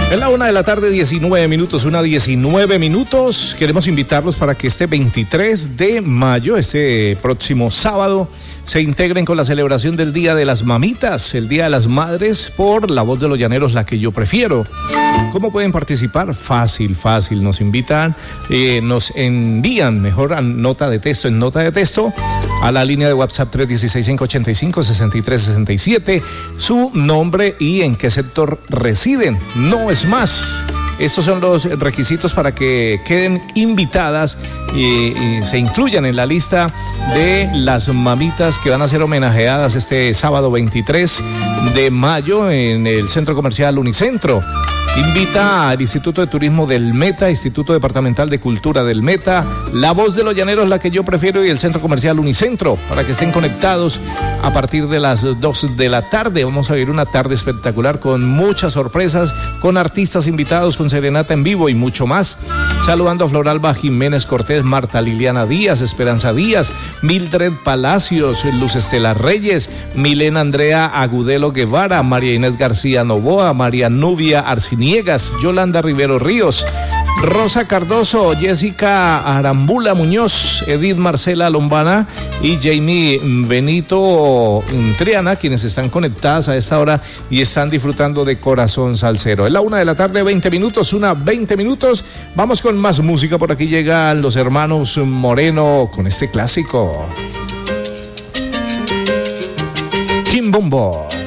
Es la 1:19 p.m, 1:19 p.m. Queremos invitarlos para que este 23 de mayo, este próximo sábado, se integren con la celebración del Día de las Mamitas, el Día de las Madres, por La Voz de los Llaneros, la que yo prefiero. ¿Cómo pueden participar? Fácil. Nos invitan, nos envían, mejor nota de texto, a la línea de WhatsApp 316-585-6367, su nombre y en qué sector residen. No es más. Estos son los requisitos para que queden invitadas y se incluyan en la lista de las mamitas que van a ser homenajeadas este sábado 23 de mayo en el Centro Comercial Unicentro. Invita al Instituto de Turismo del Meta, Instituto Departamental de Cultura del Meta, La Voz de los Llaneros, la que yo prefiero, y el Centro Comercial Unicentro, para que estén conectados a partir de las 2 de la tarde. Vamos a vivir una tarde espectacular con muchas sorpresas, con artistas invitados, con serenata en vivo y mucho más. Saludando a Floralba Jiménez Cortés, Marta Liliana Díaz, Esperanza Díaz, Mildred Palacios, Luz Estela Reyes, Milena Andrea Agudelo Guevara, María Inés García Novoa, María Nubia Arciniegas, Yolanda Rivero Ríos, Rosa Cardoso, Jessica Arambula Muñoz, Edith Marcela Lombana y Jamie Benito Triana, quienes están conectadas a esta hora y están disfrutando de Corazón Salsero. Es la 1:20 p.m, 1:20 p.m. Vamos con más música. Por aquí llegan los hermanos Moreno con este clásico. Kim Bombo.